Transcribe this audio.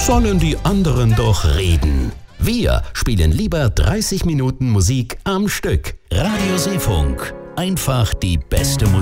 sollen die anderen doch reden. Wir spielen lieber 30 Minuten Musik am Stück. Radio Seefunk. Einfach die beste Musik.